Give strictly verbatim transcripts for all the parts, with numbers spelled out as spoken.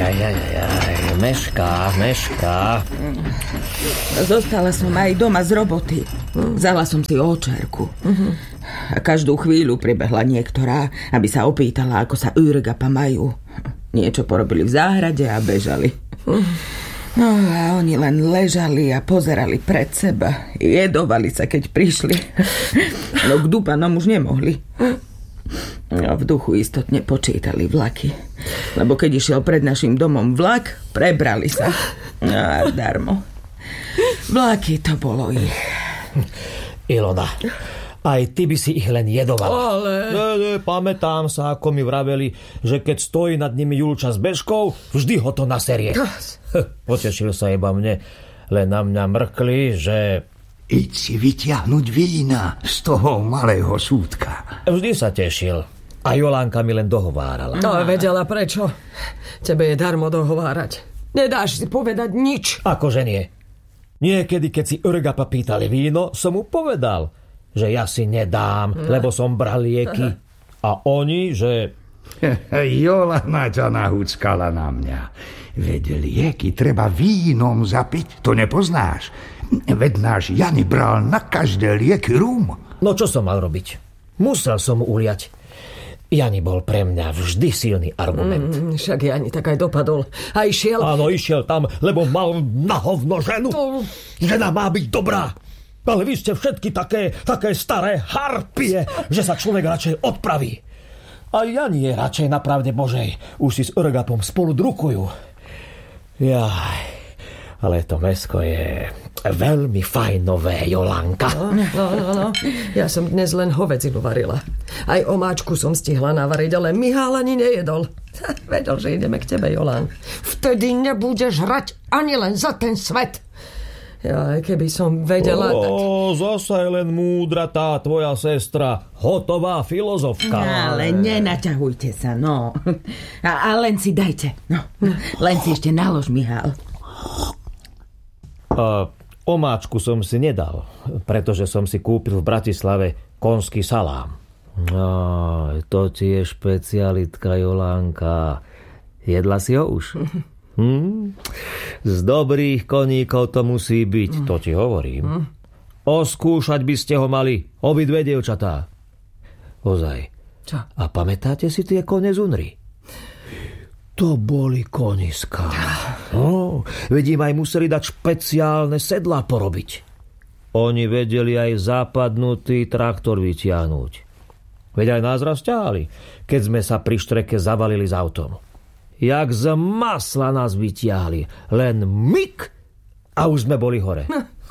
Aj, aj, aj, mešká, mešká. Zostala som aj doma z roboty. Vzala som si očerku. A každú chvíľu pribehla niektorá, aby sa opýtala, ako sa Ürgapa majú. Niečo porobili v záhrade a bežali. No a oni len ležali a pozerali pred seba. Jedovali sa, keď prišli. No k Dupanom už nemohli. No v duchu istotne počítali vlaky. Lebo keď išiel pred našim domom vlak, prebrali sa. No a darmo. Vlaky to bolo ich. Ilona, aj ty by si ich len jedovala. Ale... Ne, ne, pamätám sa, ako mi vraveli, že keď stojí nad nimi Julča s bežkou, vždy ho to naserie. Potešil sa iba mne, len na mňa mrkli, že... Iď si vyťahnuť vína z toho malého súdka. Vždy sa tešil. A Jolánka mi len dohovárala. No, vedela prečo. Tebe je darmo dohovárať. Nedáš si povedať nič. Akože nie. Niekedy, keď si Ürgapa pýtali víno, som mu povedal, že ja si nedám, no. lebo som bral lieky. A oni, že... Jolana ťa nahúckala na mňa. Veď lieky treba vínom zapiť, to nepoznáš. Veď náš Jani bral na každé lieky rum. No čo som mal robiť? Musel som mu uliať. Jani bol pre mňa vždy silný argument. Mm, však Jani tak aj dopadol. A išiel... Áno, išiel tam, lebo mal na hovno ženu. No. Žena má byť dobrá. Ale vy ste všetky také, také staré harpie, že sa človek radšej odpraví. A Jani je radšej na pravde Božej. Už si s Ürgapom spolu drukujú. Jaj, ale to mäsko je veľmi fajnové, Jolanka. No, no, no, no. Ja som dnes len hovedzinu varila. Aj omáčku som stihla navariť, ale Mihál ani nejedol. Vedel, že ideme k tebe, Jolán. Vtedy nebudeš hrať ani len za ten svet. Ja, keby som vedela... Ó, tak... zasa je len múdra tá tvoja sestra. Hotová filozofka. Ale nenaťahujte sa, no. A, a len si dajte. No. Len si ešte nalož, Mihál. A omáčku som si nedal, pretože som si kúpil v Bratislave konský salám. No, to ti je špecialitka, Jolánka. Jedla si ho už? Hm? Z dobrých koníkov to musí byť, to ti hovorím. Oskúšať by ste ho mali, obidve dievčatá. Ozaj. Čo? A pamätáte si tie kone z Unry? To boli koniská. No, veď im aj museli dať špeciálne sedlá porobiť. Oni vedeli aj zapadnutý traktor vytiahnuť. Veď aj nás raz ťahali, keď sme sa pri štreke zavalili s autom. Jak z masla nás vytiahli. Len myk a už sme boli hore.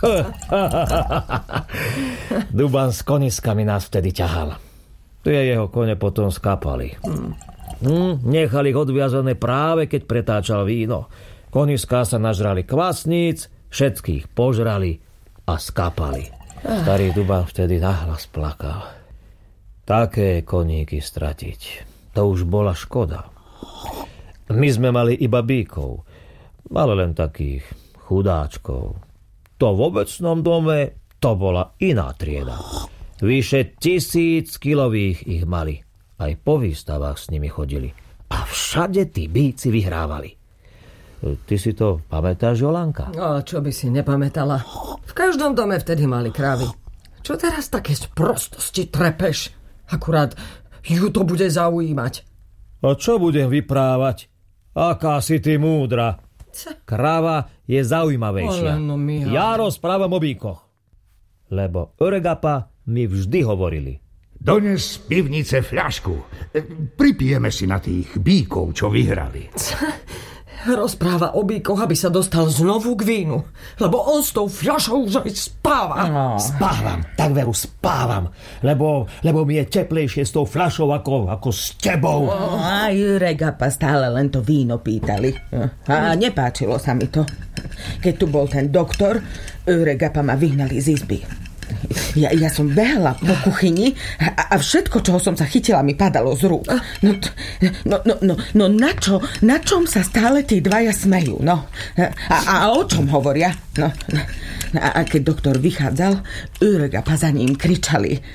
Duban s koniskami nás vtedy ťahal. Tie jeho kone potom skápali. Hm, nechali ich odviazané práve keď pretáčal víno. Koniská sa nažrali kvasníc, všetkých požrali a skápali. Starý Duban vtedy nahlas plakal. Také koníky stratiť, to už bola škoda. My sme mali iba bíkov, ale len takých chudáčkov. To v obecnom dome, to bola iná trieda. Vyše tisíc kilových ich mali. Aj po výstavách s nimi chodili. A všade tí bíci vyhrávali. Ty si to pamätáš, Jolanka? No, čo by si nepamätala. V každom dome vtedy mali krávy. Čo teraz také sprostosti trepeš? Akurát ju to bude zaujímať. A čo budem vyprávať? Aká si ty múdra. Kráva je zaujímavejšia. No, ja rozprávam o bíkoch. Lebo Ürgapa mi vždy hovorili. Dones z pivnice fľašku. Pripijeme si na tých bíkov, čo vyhrali. Rozpráva o bíkoch, aby sa dostal znovu k vínu. Lebo on s tou fľašou už aj spáva. No. Spávam, tak veru spávam. Lebo, lebo mi je teplejšie s tou fľašou ako, ako s tebou. Oh, a Ürgapa stále len to víno pýtali. A nepáčilo sa mi to. Keď tu bol ten doktor, Ürgapa ma vyhnali z izby. Ja, ja som behala po kuchyni a, a všetko, čoho som sa chytila, mi padalo z rúk. No, no, no, no, no na čo? Na čom sa stále tí dvaja smejú? No, a, a o čom hovoria? No, a, a keď doktor vychádzal, Ürgapa za ním kričali: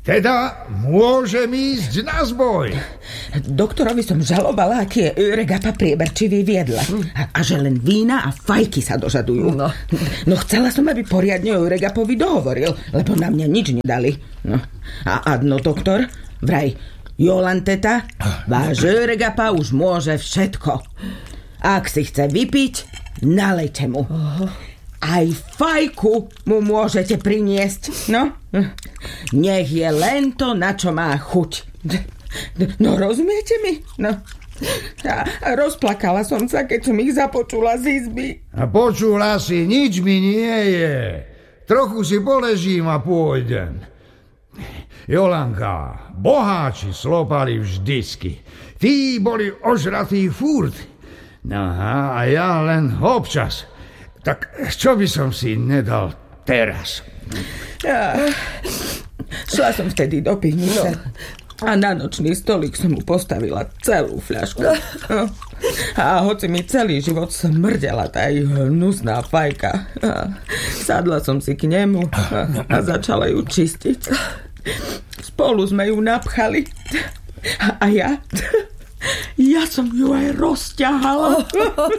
Teda môžem ísť na zboj. Doktorovi som žalovala, aký je Öregapa prieberčivý v jedle. A, a že len vína a fajky sa dožadujú. No. no chcela som, aby poriadne Öregapovi dohovoril, lebo na mňa nič nedali. No. A adno, doktor, vraj, Jolanteta, váš Öregapa už môže všetko. Ak si chce vypiť, nalejte mu. Aj fajku mu môžete priniesť. No, nech je len to, na čo má chuť. No, rozumiete mi? No. A rozplakala som sa, keď som ich započula z izby. A počula si, nič mi nie je. Trochu si poležím a pôjdem. Jolanka, boháči slopali vždycky. Tí boli ožratí furt. Aha, a ja len občas. Tak čo by som si nedal teraz? Ja, šla som vtedy do pivnice a na nočný stolík som mu postavila celú fľašku. A hoci mi celý život smrdela tá hnusná fajka, sadla som si k nemu a začala ju čistiť. Spolu sme ju napchali a ja ja som ju aj rozťahala.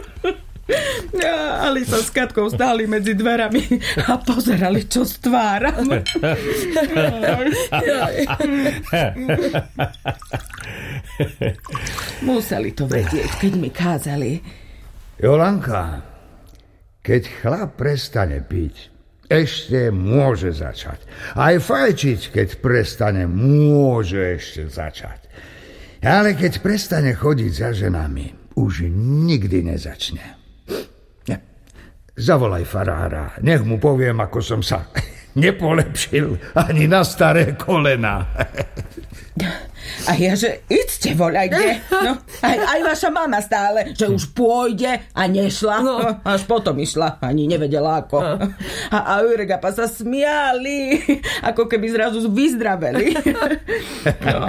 Ja, Ali sa s Katkou stáli medzi dverami a pozerali, čo stváram. Museli to vedieť, keď mi kázali. Jolanka, keď chlap prestane piť, ešte môže začať. Aj fajčiť, keď prestane, môže ešte začať. Ale keď prestane chodiť za ženami, už nikdy nezačne. Zavolaj farára, nech mu poviem, ako som sa nepolepšil ani na staré kolena. A ja, že idste, voľajte. No, aj, aj vaša mama stále, že už pôjde a nešla. No. Až potom išla, ani nevedela ako. No. A, a Öregapa sa smiali, ako keby zrazu vyzdraveli. No.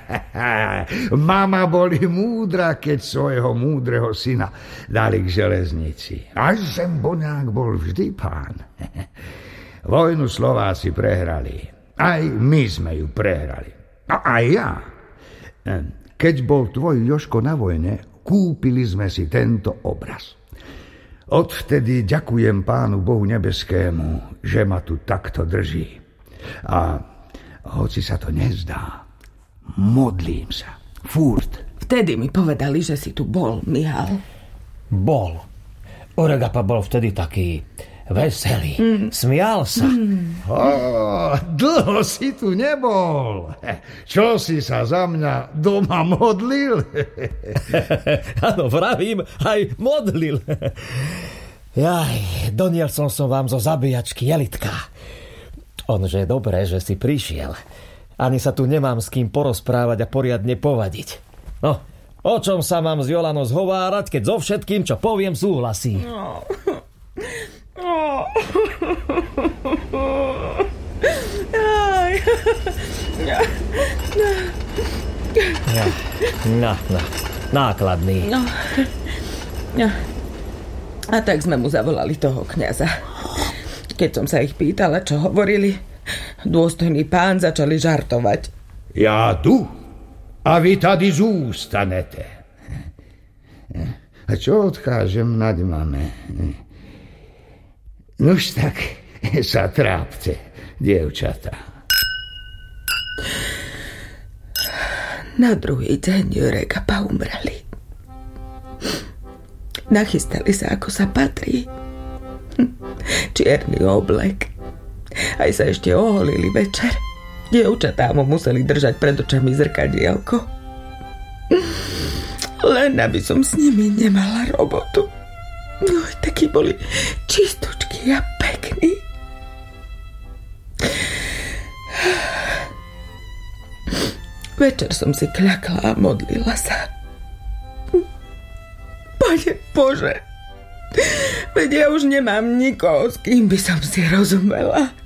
Mama boli múdra, keď svojho múdreho syna dali k železnici. Až Zemboňák bol vždy pán. Vojnu Slováci prehrali. Aj my sme ju prehrali. A aj ja. Keď bol tvoj Jožko na vojne, kúpili sme si tento obraz. Odvtedy ďakujem Pánu Bohu nebeskému, že ma tu takto drží. A hoci sa to nezdá, modlím sa. Furt. Vtedy mi povedali, že si tu bol, Mihal. Bol. Öregapa bol vtedy taký veselý. Mm. Smial sa. Mm. Oh, dlho si tu nebol. Čo si sa za mňa doma modlil? Áno, vravím, aj modlil. Jaj, doniesol som vám zo zabíjačky Jelitka. Onže je dobré, že si prišiel. Ani sa tu nemám s kým porozprávať a poriadne povadiť. No, o čom sa mám s Jolanou zhovárať, keď so všetkým, čo poviem, súhlasí? No. Ja, no, no, nákladný. No. No. A tak sme mu zavolali toho kňaza. Keď som sa ich pýtala, čo hovorili, dôstojný pán začali žartovať. Ja tu a vy tady zústanete. A čo odkážem nad mame? Nuž tak sa trápte, dievčatá. Na druhý deň Öregapa umreli. Nachystali sa, ako sa patrí. Čierny oblek. Aj sa ešte oholili večer. Dievčatá mu museli držať pred očami zrkadielko. Len aby som s nimi nemala robotu. Oj, takí boli čistočky a pekní. Večer som si kľakla a modlila sa. Pane Bože, veď ja už nemám nikoho, s kým by som si rozumela.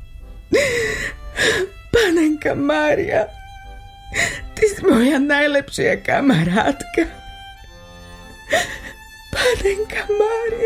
Panenka Mária, ty si moja najlepšia kamarátka. Panenka Mária.